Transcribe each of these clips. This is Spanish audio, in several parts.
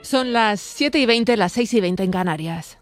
Son las 7:20, las 6:20 en Canarias.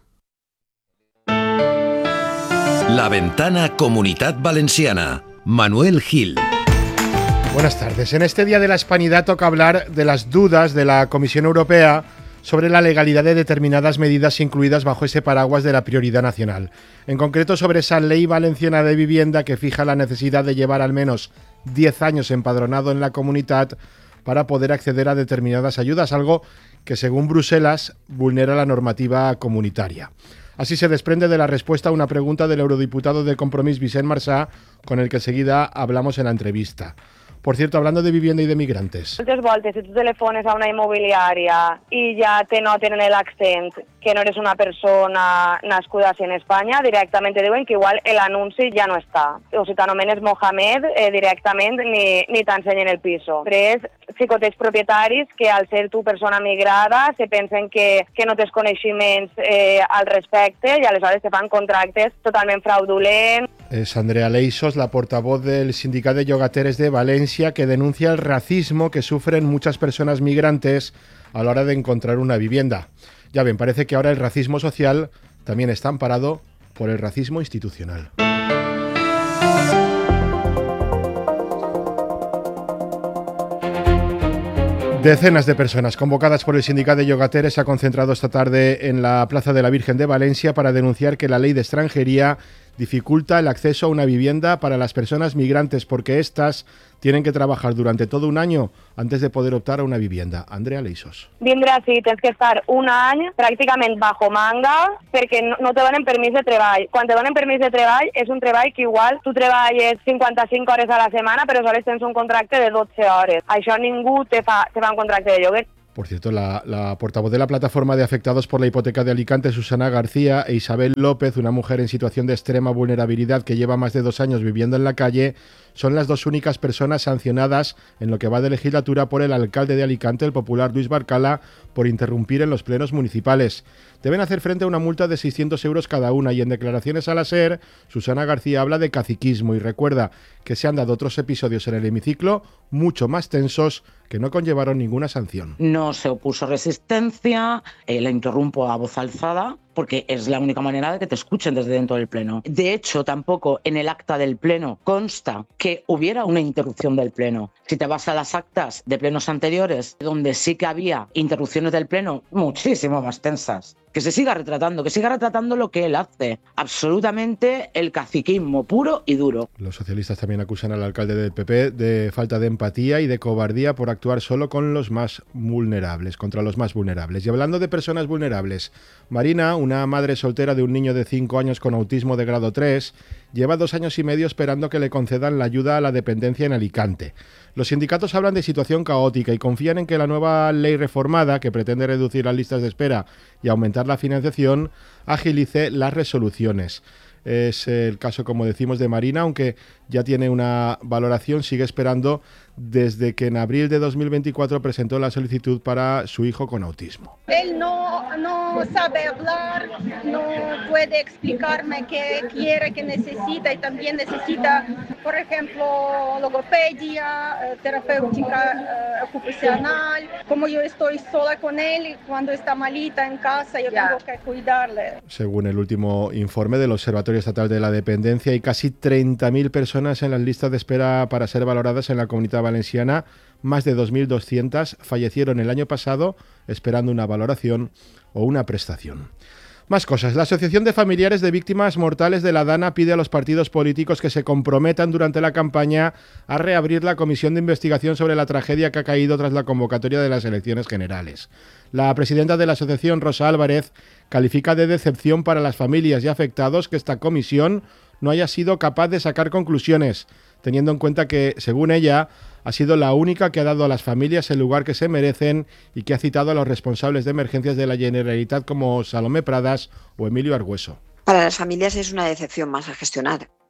La Ventana Comunitat Valenciana. Manuel Gil. Buenas tardes. En este Día de la Hispanidad toca hablar de las dudas de la Comisión Europea sobre la legalidad de determinadas medidas incluidas bajo ese paraguas de la prioridad nacional. En concreto sobre esa ley valenciana de vivienda que fija la necesidad de llevar al menos 10 años empadronado en la comunidad para poder acceder a determinadas ayudas, algo que según Bruselas vulnera la normativa comunitaria. Así se desprende de la respuesta a una pregunta del eurodiputado de Compromís Vicent Marsà, con el que enseguida hablamos en la entrevista. Por cierto, hablando de vivienda y de migrantes. Moltes voltes, si tu telefones a una immobiliària i ja te noten en l'accent que no eres una persona nascuda en Espanya, directament te diuen que igual l'anunci ja no està. O si t'anomenes Mohamed, directament ni t'ensenyen el piso. Però és xicotets propietaris que al ser tu persona migrada se pensen que no tens coneixements al respecte i aleshores te fan contractes totalment fraudulents. Es Andrea Leixos, la portavoz del Sindicat de Llogateres de Valencia, que denuncia el racismo que sufren muchas personas migrantes a la hora de encontrar una vivienda. Ya ven, parece que ahora el racismo social también está amparado por el racismo institucional. Decenas de personas convocadas por el Sindicat de Llogateres se ha concentrado esta tarde en la Plaza de la Virgen de Valencia para denunciar que la ley de extranjería dificulta el acceso a una vivienda para las personas migrantes porque éstas tienen que trabajar durante todo un año antes de poder optar a una vivienda. Andrea Leixos. Vindre així tens que estar un any pràcticament bajo manga perquè no te donen permís de treball. Quan te donen permís de treball és un treball que igual tu treballes 55 hores a la setmana però aleshores tens un contracte de 12 hores. Això ningú te fa un contracte de lloguer. Por cierto, la portavoz de la plataforma de afectados por la hipoteca de Alicante, Susana García, e Isabel López, una mujer en situación de extrema vulnerabilidad que lleva más de 2 años viviendo en la calle, son las dos únicas personas sancionadas en lo que va de legislatura por el alcalde de Alicante, el popular Luis Barcala, por interrumpir en los plenos municipales. Deben hacer frente a una multa de 600 euros cada una y en declaraciones a la SER, Susana García habla de caciquismo y recuerda que se han dado otros episodios en el hemiciclo mucho más tensos que no conllevaron ninguna sanción. No se opuso resistencia, la interrumpo a voz alzada porque es la única manera de que te escuchen desde dentro del pleno. De hecho, tampoco en el acta del pleno consta que hubiera una interrupción del pleno. Si te vas a las actas de plenos anteriores, donde sí que había interrupciones del pleno muchísimo más tensas, que siga retratando lo que él hace. Absolutamente el caciquismo puro y duro. Los socialistas también acusan al alcalde del PP de falta de empatía y de cobardía por actuar solo con los más vulnerables, contra los más vulnerables. Y hablando de personas vulnerables, Marina, una madre soltera de un niño de 5 años con autismo de grado 3, lleva 2 años y medio esperando que le concedan la ayuda a la dependencia en Alicante. Los sindicatos hablan de situación caótica y confían en que la nueva ley reformada, que pretende reducir las listas de espera y aumentar la financiación, agilice las resoluciones. Es el caso, como decimos, de Marina, aunque ya tiene una valoración, sigue esperando desde que en abril de 2024 presentó la solicitud para su hijo con autismo. Él no sabe hablar, no puede explicarme qué quiere, qué necesita y también necesita, por ejemplo, logopedia, terapéutica ocupacional. Como yo estoy sola con él y cuando está malita en casa yo tengo que cuidarle. Según el último informe del Observatorio Estatal de la Dependencia, hay casi 30.000 personas en las listas de espera para ser valoradas en la Comunidad Valenciana. Más de 2.200 fallecieron el año pasado esperando una valoración o una prestación. Más cosas. La Asociación de Familiares de Víctimas Mortales de la Dana pide a los partidos políticos que se comprometan durante la campaña a reabrir la comisión de investigación sobre la tragedia que ha caído tras la convocatoria de las elecciones generales. La presidenta de la asociación, Rosa Álvarez, califica de decepción para las familias y afectados que esta comisión no haya sido capaz de sacar conclusiones, teniendo en cuenta que, según ella, ha sido la única que ha dado a las familias el lugar que se merecen y que ha citado a los responsables de emergencias de la Generalitat como Salomé Pradas o Emilio Argüeso. Para las familias es una decepción más a gestionar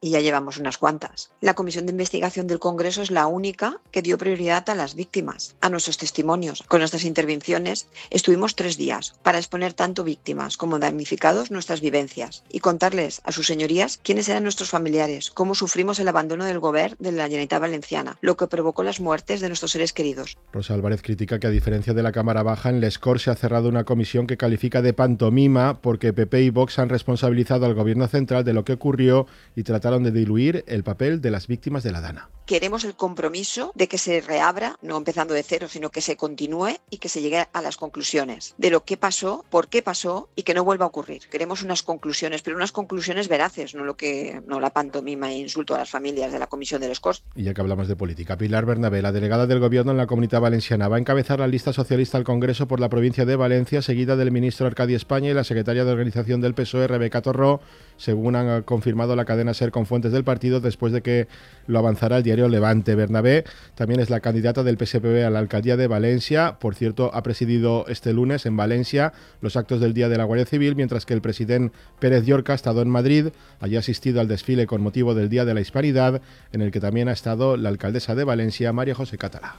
y ya llevamos unas cuantas. La Comisión de Investigación del Congreso es la única que dio prioridad a las víctimas, a nuestros testimonios. Con nuestras intervenciones estuvimos 3 días para exponer tanto víctimas como damnificados nuestras vivencias y contarles a sus señorías quiénes eran nuestros familiares, cómo sufrimos el abandono del Govern de la Generalitat Valenciana, lo que provocó las muertes de nuestros seres queridos. Rosa Álvarez critica que, a diferencia de la Cámara Baja, en Les Corts se ha cerrado una comisión que califica de pantomima porque PP y Vox han responsabilizado al Gobierno central de lo que ocurrió y trataron de diluir el papel de las víctimas de la Dana. Queremos el compromiso de que se reabra, no empezando de cero, sino que se continúe y que se llegue a las conclusiones de lo que pasó, por qué pasó y que no vuelva a ocurrir. Queremos unas conclusiones, pero unas conclusiones veraces, no la pantomima e insulto a las familias de la Comisión de Les Corts. Y ya que hablamos de política, Pilar Bernabé, la delegada del Gobierno en la Comunitat Valenciana, va a encabezar la lista socialista al Congreso por la provincia de Valencia, seguida del ministro Arcadi España y la secretaria de Organización del PSOE, Rebeca Torró, según han confirmado la cadena SER con fuentes del partido, después de que lo avanzara el diario Levante. Bernabé también es la candidata del PSPB a la alcaldía de Valencia. Por cierto, ha presidido este lunes en Valencia los actos del Día de la Guardia Civil, mientras que el presidente Pérez Llorca ha estado en Madrid. Allí ha asistido al desfile con motivo del Día de la Hispanidad, en el que también ha estado la alcaldesa de Valencia, María José Catalá.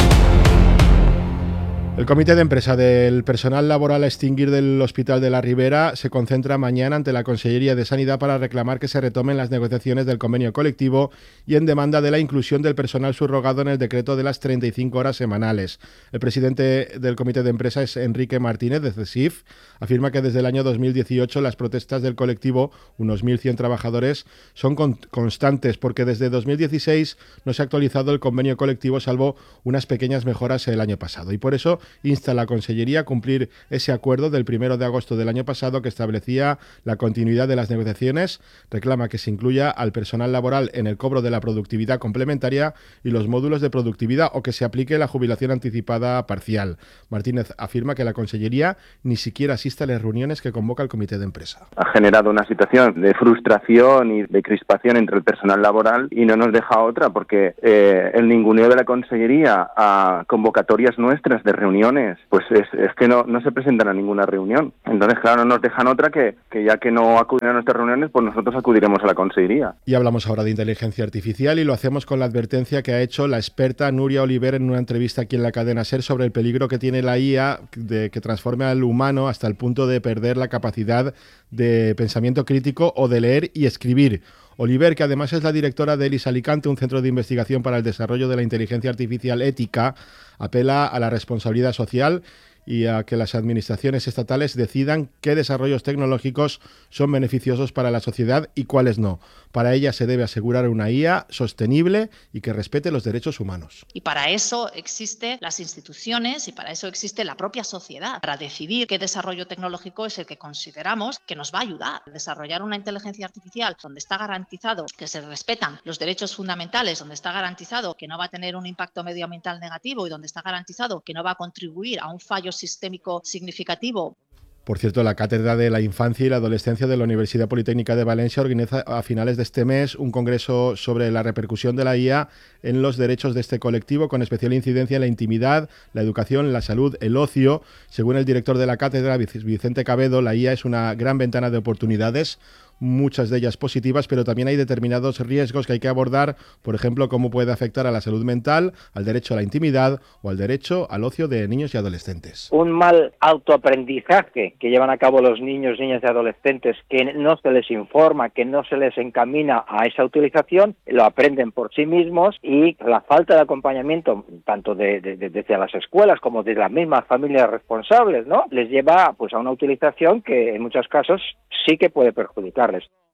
El Comité de Empresa del Personal Laboral a Extinguir del Hospital de la Ribera se concentra mañana ante la Consellería de Sanidad para reclamar que se retomen las negociaciones del convenio colectivo y en demanda de la inclusión del personal subrogado en el decreto de las 35 horas semanales. El presidente del Comité de Empresa es Enrique Martínez, de CESIF. Afirma que desde el año 2018 las protestas del colectivo, unos 1.100 trabajadores, son constantes porque desde 2016 no se ha actualizado el convenio colectivo salvo unas pequeñas mejoras el año pasado. Y por eso insta a la Consellería a cumplir ese acuerdo del 1 de agosto del año pasado que establecía la continuidad de las negociaciones. Reclama que se incluya al personal laboral en el cobro de la productividad complementaria y los módulos de productividad, o que se aplique la jubilación anticipada parcial. Martínez afirma que la Consellería ni siquiera asiste a las reuniones que convoca el Comité de Empresa. Ha generado una situación de frustración y de crispación entre el personal laboral y no nos deja otra, porque el ninguneo de la Consellería a convocatorias nuestras de reuniones, pues es que no se presentan a ninguna reunión. Entonces, claro, no nos dejan otra que ya que no acuden a nuestras reuniones, pues nosotros acudiremos a la Consellería. Y hablamos ahora de inteligencia artificial y lo hacemos con la advertencia que ha hecho la experta Núria Oliver en una entrevista aquí en la cadena SER sobre el peligro que tiene la IA de que transforme al humano hasta el punto de perder la capacidad de pensamiento crítico o de leer y escribir. Oliver, que además es la directora de ELIS Alicante, un centro de investigación para el desarrollo de la inteligencia artificial ética, apela a la responsabilidad social y a que las administraciones estatales decidan qué desarrollos tecnológicos son beneficiosos para la sociedad y cuáles no. Para ella se debe asegurar una IA sostenible y que respete los derechos humanos. Y para eso existen las instituciones y para eso existe la propia sociedad, para decidir qué desarrollo tecnológico es el que consideramos que nos va a ayudar a desarrollar una inteligencia artificial donde está garantizado que se respetan los derechos fundamentales, donde está garantizado que no va a tener un impacto medioambiental negativo y donde está garantizado que no va a contribuir a un fallo sistémico significativo. Por cierto, la Cátedra de la Infancia y la Adolescencia de la Universidad Politécnica de Valencia organiza a finales de este mes un congreso sobre la repercusión de la IA en los derechos de este colectivo, con especial incidencia en la intimidad, la educación, la salud, el ocio. Según el director de la cátedra, Vicente Cabedo, la IA es una gran ventana de oportunidades, muchas de ellas positivas, pero también hay determinados riesgos que hay que abordar, por ejemplo, cómo puede afectar a la salud mental, al derecho a la intimidad o al derecho al ocio de niños y adolescentes. Un mal autoaprendizaje que llevan a cabo los niños, niñas y adolescentes, que no se les informa, que no se les encamina a esa utilización, lo aprenden por sí mismos, y la falta de acompañamiento, tanto desde las escuelas como de las mismas familias responsables, ¿no?, les lleva pues a una utilización que en muchos casos sí que puede perjudicar.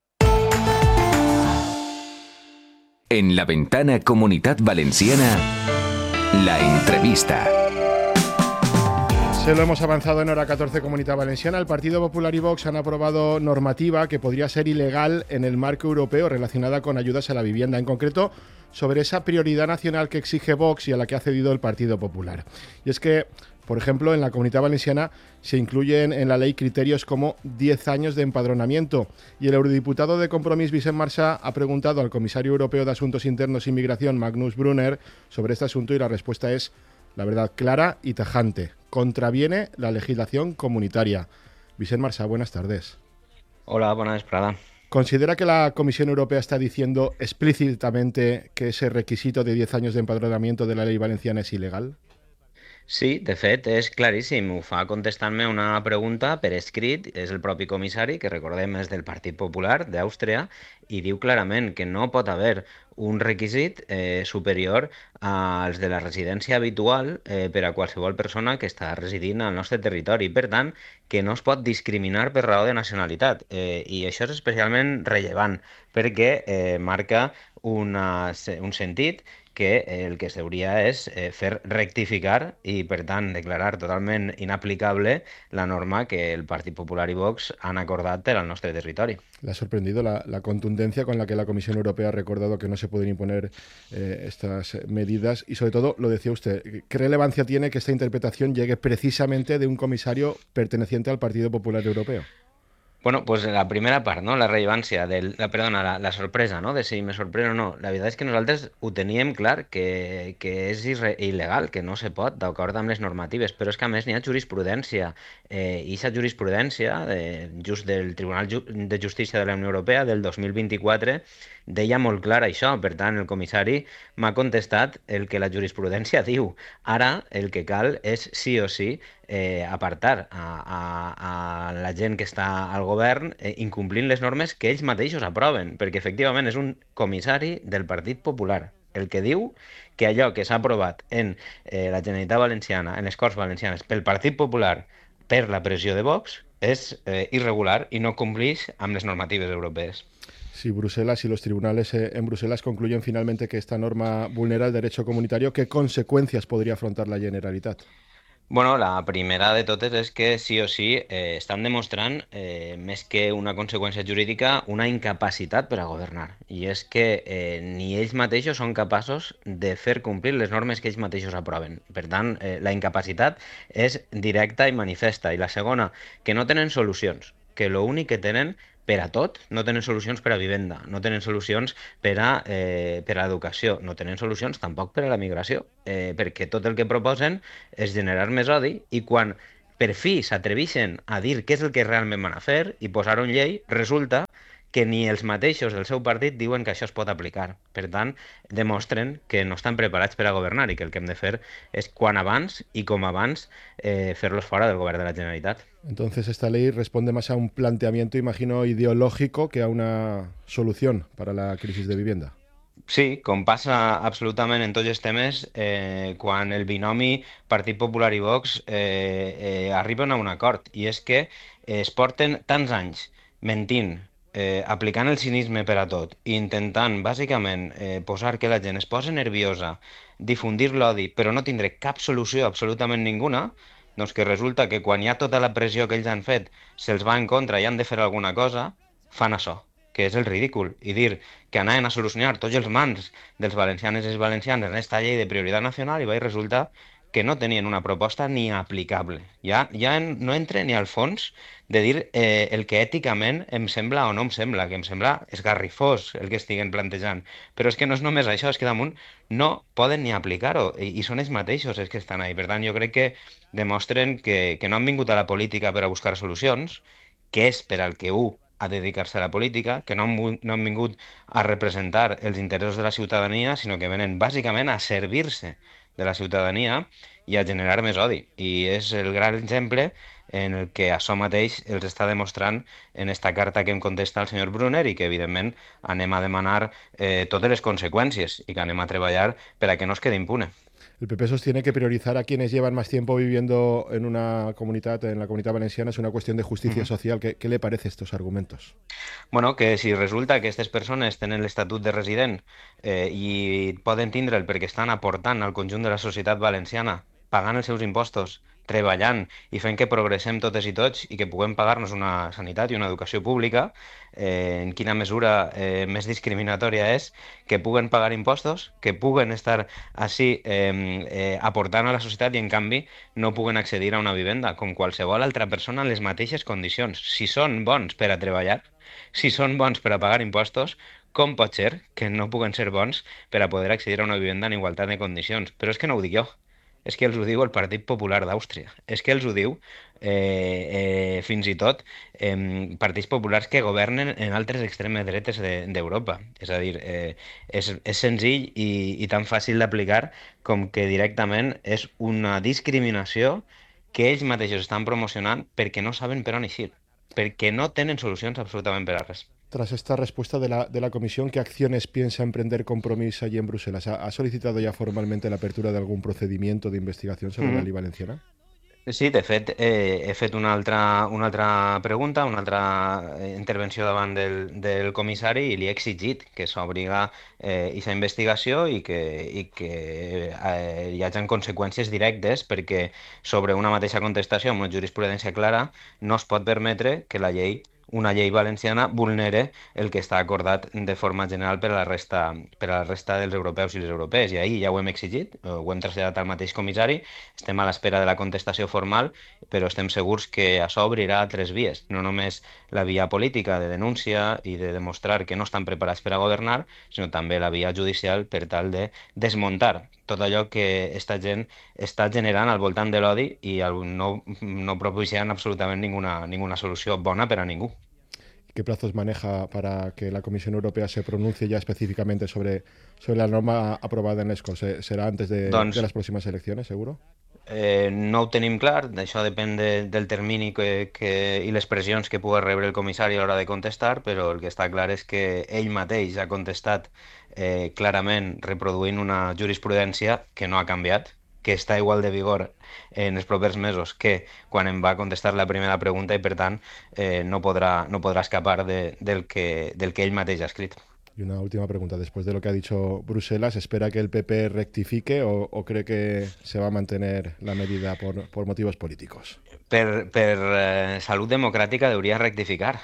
En La Ventana Comunitat Valenciana, la entrevista. Se lo hemos avanzado en hora 14 Comunitat Valenciana. El Partido Popular y Vox han aprobado normativa que podría ser ilegal en el marco europeo relacionada con ayudas a la vivienda, en concreto sobre esa prioridad nacional que exige Vox y a la que ha cedido el Partido Popular. Y es que, por ejemplo, en la Comunitat Valenciana se incluyen en la ley criterios como 10 años de empadronamiento, y el eurodiputado de Compromís, Vicent Marchà, ha preguntado al comisario europeo de Asuntos Internos y Migración, Magnus Brunner, sobre este asunto, y la respuesta es, la verdad, clara y tajante: contraviene la legislación comunitaria. Vicent Marchà, buenas tardes. Hola, buenas tardes. ¿Considera que la Comisión Europea está diciendo explícitamente que ese requisito de 10 años de empadronamiento de la ley valenciana es ilegal? Sí, de fet, és claríssim. Ho fa contestant-me una pregunta per escrit. És el propi comissari, que recordem és del Partit Popular d'Àustria, i diu clarament que no pot haver un requisit superior als de la residència habitual per a qualsevol persona que està residint al nostre territori. Per tant, que no es pot discriminar per raó de nacionalitat. I això és especialment rellevant perquè marca un sentit que el que s'hauria és fer rectificar i, per tant, declarar totalment inaplicable la norma que el Partit Popular i Vox han acordat per al nostre territori. ¿Le ha sorprendido la contundencia con la que la Comisión Europea ha recordado que no se pueden imponer estas medidas? Y sobre todo, lo decía usted, ¿qué relevancia tiene que esta interpretación llegue precisamente de un comisario perteneciente al Partido Popular Europeo? Bueno, pues la primera part, no? La rellevància, la sorpresa, no? De si me sorprèn o no. La veritat és que nosaltres ho teníem clar, que és il·legal, que no se pot, d'acord amb les normatives, però és que a més n'hi ha jurisprudència, i aquesta jurisprudència, just del Tribunal de Justícia de la Unió Europea del 2024, deia molt clar això. Per tant, el comissari m'ha contestat el que la jurisprudència diu. Ara el que cal és sí o sí apartar a la gent que està al govern incomplint les normes que ells mateixos aproven, perquè efectivament és un comissari del Partit Popular el que diu que allò que s'ha aprovat en la Generalitat Valenciana, en les Corts Valencianes, pel Partit Popular, per la pressió de Vox, és irregular i no complix amb les normatives europees. Si Bruselas y los tribunales en Bruselas concluyen finalmente que esta norma vulnera el derecho comunitario, ¿qué consecuencias podría afrontar la Generalitat? Bueno, la primera de totes és que sí o sí estan demostrant, més que una conseqüència jurídica, una incapacitat per a governar. I és que ni ells mateixos són capaços de fer complir les normes que ells mateixos aproven. Per tant, la incapacitat és directa i manifesta. I la segona, que no tenen solucions, que l'únic que tenen per a tot, no tenen solucions per a vivenda, no tenen solucions per a educació, no tenen solucions tampoc per a la migració, perquè tot el que proposen és generar més odi i quan per fi s'atreveixen a dir què és el que realment van a fer i posar-ho en llei, resulta que ni els mateixos del seu partit diuen que això es pot aplicar. Per tant, demostren que no estan preparats per a governar i que el que hem de fer és quan abans i com abans fer-los fora del govern de la Generalitat. Entonces esta ley responde más a un planteamiento, imagino, ideológico que a una solución para la crisis de vivienda. Sí, com passa absolutament en tots els temes, quan el binomi Partit Popular i Vox arriben a un acord, i és que es porten tants anys mentint, aplicant el cinisme per a tot i intentant, bàsicament, posar que la gent es posi nerviosa, difundir l'odi, però no tindre cap solució absolutament ninguna, doncs que resulta que quan hi ha tota la pressió que ells han fet se'ls va en contra i han de fer alguna cosa, fan això, que és el ridícul, i dir que anaven a solucionar tots els mals dels valencianes i les valencianes en aquesta llei de prioritat nacional i va resultar que no tenien una proposta ni aplicable. Ja no entra ni al fons de dir el que èticament em sembla o no em sembla, que em sembla esgarrifós el que estiguen plantejant. Però és que no és només això, és que damunt no poden ni aplicar-ho, i són ells mateixos els que estan ahí. Per tant, jo crec que demostren que no han vingut a la política per a buscar solucions, que és per al que a dedicar-se a la política, que no han vingut a representar els interessos de la ciutadania, sinó que venen bàsicament a servir-se de la ciutadania i a generar més odi. I és el gran exemple en el que això mateix els està demostrant en esta carta que em contesta el senyor Brunner i que, evidentment, anem a demanar totes les conseqüències i que anem a treballar per a que no es quede impune. El PP sostiene que priorizar a quienes llevan más tiempo viviendo en una comunidad, en la Comunitat Valenciana, es una cuestión de justicia social. ¿Qué le parece estos argumentos? Bueno, que si resulta que aquestes persones tenen l'estatut de resident i poden tindre'l perquè estan aportant al conjunt de la societat valenciana, pagant els seus impostos, treballant i fent que progressem totes i tots i que puguem pagar-nos una sanitat i una educació pública, en quina mesura més discriminatòria és que puguen pagar impostos, que puguen estar així aportant a la societat i en canvi no puguen accedir a una vivenda com qualsevol altra persona en les mateixes condicions. Si són bons per a treballar, si són bons per a pagar impostos, com pot ser que no puguen ser bons per a poder accedir a una vivenda en igualtat de condicions? Però és que no ho dic jo. és que els ho diu el Partit Popular d'Àustria, és que els ho diu fins i tot partits populars que governen en altres extremes dretes d'Europa. És a dir, és senzill i tan fàcil d'aplicar com que directament és una discriminació que ells mateixos estan promocionant perquè no saben per on eixir, perquè no tenen solucions absolutament per a res. Tras esta respuesta de la Comisión, ¿qué acciones piensa emprender Compromís allí en Bruselas? ¿Ha solicitado ya formalmente la apertura de algún procedimiento de investigación sobre la ley valenciana? Sí, de fet, he fet una altra pregunta, una altra intervenció davant del comissari i li he exigit que s'obriga aquesta investigació i que hi hagi conseqüències directes, perquè sobre una mateixa contestació amb una jurisprudència clara no es pot permetre que una llei valenciana vulnere el que està acordat de forma general per a la resta dels europeus i les europees. I ahir ja ho hem exigit, ho hem traslladat al mateix comissari, estem a l'espera de la contestació formal, però estem segurs que això obrirà altres vies, no només la via política de denúncia i de demostrar que no estan preparats per a governar, sinó també la via judicial per tal de desmuntar tot allò que esta gent està generant al voltant de l'odi i no propiciant absolutament ninguna solució bona per a ningú. ¿Qué plazos maneja para que la Comisión Europea se pronuncie ya específicamente sobre la norma aprobada en l'ESCO? ¿Será antes de las próximas elecciones, seguro? No ho tenim clar, això depèn del termini i les pressions que pugui rebre el comissari a l'hora de contestar, però el que està clar és que ell mateix ha contestat clarament reproduint una jurisprudència que no ha canviat, que està igual de vigor en els propers mesos que quan em va contestar la primera pregunta i, per tant, no podrà escapar del que ell mateix ha escrit. Y una última pregunta. Después de lo que ha dicho Bruselas, ¿espera que el PP rectifique o cree que se va a mantener la medida por motivos políticos? Per salut democràtica hauria rectificar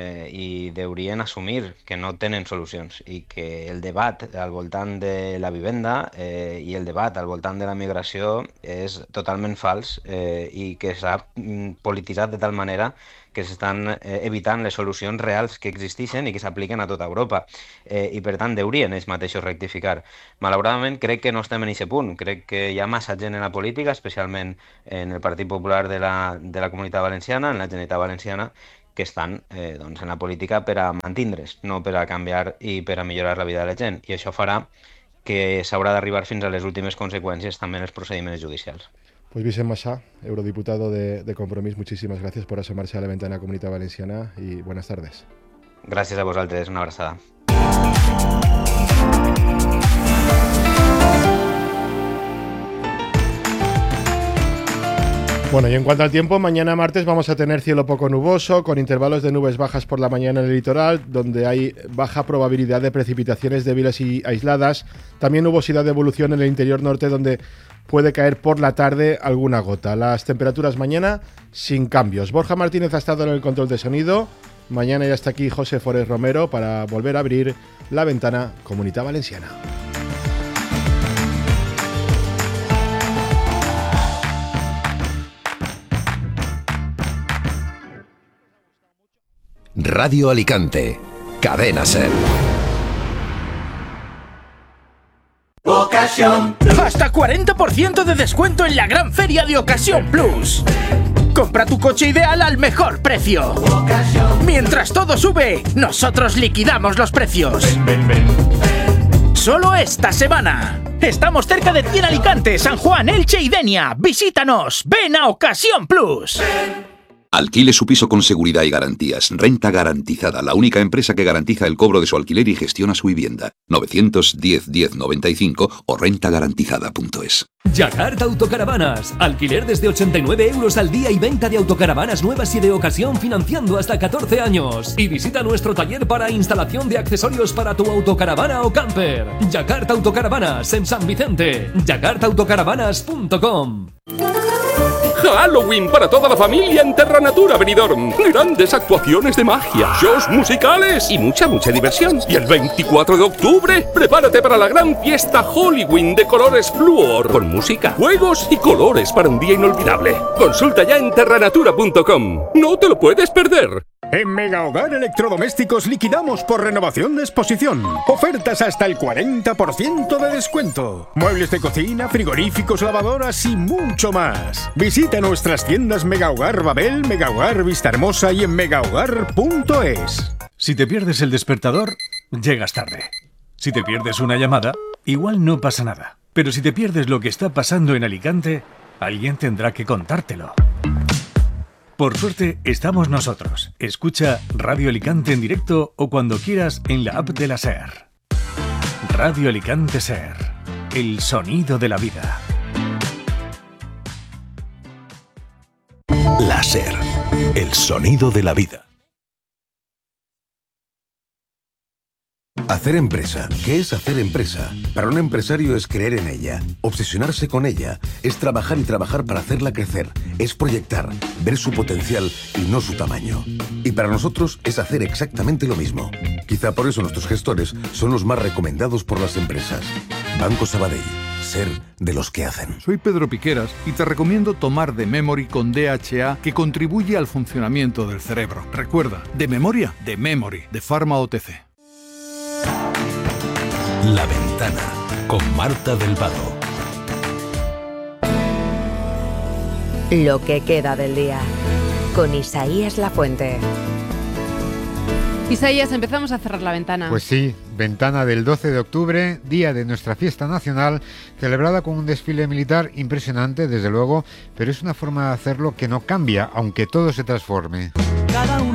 i haurien assumir que no tenen solucions i que el debat al voltant de la vivenda i el debat al voltant de la migració és totalment fals i que s'ha polititzat de tal manera que s'estan evitant les solucions reals que existeixen i que s'apliquen a tota Europa. I, per tant, haurien ells mateixos rectificar. Malauradament, crec que no estem en aquest punt. Crec que hi ha massa gent en la política, especialment en el Partit Popular de la Comunitat Valenciana, en la Generalitat Valenciana, que estan en la política per a mantindre's, no per a canviar i per a millorar la vida de la gent. I això farà que s'haurà d'arribar fins a les últimes conseqüències també en els procediments judicials. Pues Vicent Massà, eurodiputado de Compromís, muchísimas gracias por asomarse a la ventana Comunitat Valenciana y buenas tardes. Gràcies a vosaltres, una abraçada. Bueno, y en cuanto al tiempo, mañana martes vamos a tener cielo poco nuboso, con intervalos de nubes bajas por la mañana en el litoral, donde hay baja probabilidad de precipitaciones débiles y aisladas. También nubosidad de evolución en el interior norte, donde puede caer por la tarde alguna gota. Las temperaturas mañana sin cambios. Borja Martínez ha estado en el control de sonido. Mañana ya está aquí José Forés Romero para volver a abrir la ventana Comunitat Valenciana. Radio Alicante, Cadena Ser. Ocasión. Hasta 40% de descuento en la gran feria de Ocasión Plus. Compra tu coche ideal al mejor precio. Mientras todo sube, nosotros liquidamos los precios. Solo esta semana. Estamos cerca de ti en Alicante, San Juan, Elche y Denia. Visítanos. Ven a Ocasión Plus. Alquile su piso con seguridad y garantías. Renta Garantizada, la única empresa que garantiza el cobro de su alquiler y gestiona su vivienda. 910 1095 o rentagarantizada.es. Yakarta Autocaravanas. Alquiler desde 89 euros al día y venta de autocaravanas nuevas y de ocasión financiando hasta 14 años. Y visita nuestro taller para instalación de accesorios para tu autocaravana o camper. Yakarta Autocaravanas en San Vicente. yakartaautocaravanas.com. Halloween para toda la familia en Terra Natura Benidorm. Grandes actuaciones de magia, shows musicales y mucha diversión. Y el 24 de octubre, prepárate para la gran fiesta Halloween de colores Fluor, con música, juegos y colores para un día inolvidable. Consulta ya en terranatura.com. No te lo puedes perder. En Mega Hogar Electrodomésticos liquidamos por renovación de exposición. Ofertas hasta el 40% de descuento. Muebles de cocina, frigoríficos, lavadoras y mucho más. Visita nuestras tiendas Mega Hogar Babel, Mega Hogar Vistahermosa y en megahogar.es. Si te pierdes el despertador, llegas tarde. Si te pierdes una llamada, igual no pasa nada. Pero si te pierdes lo que está pasando en Alicante, alguien tendrá que contártelo. Por suerte, estamos nosotros. Escucha Radio Alicante en directo o cuando quieras en la app de la SER. Radio Alicante SER. El sonido de la vida. La SER. El sonido de la vida. Hacer empresa. ¿Qué es hacer empresa? Para un empresario es creer en ella, obsesionarse con ella, es trabajar y trabajar para hacerla crecer, es proyectar, ver su potencial y no su tamaño. Y para nosotros es hacer exactamente lo mismo. Quizá por eso nuestros gestores son los más recomendados por las empresas. Banco Sabadell. Ser de los que hacen. Soy Pedro Piqueras y te recomiendo tomar The Memory con DHA, que contribuye al funcionamiento del cerebro. Recuerda, de memoria, The Memory, de Pharma OTC. La Ventana, con Marta del Vado. Lo que queda del día, con Isaías Lafuente. Isaías, empezamos a cerrar la ventana. Pues sí, ventana del 12 de octubre, día de nuestra fiesta nacional, celebrada con un desfile militar impresionante, desde luego, pero es una forma de hacerlo que no cambia, aunque todo se transforme.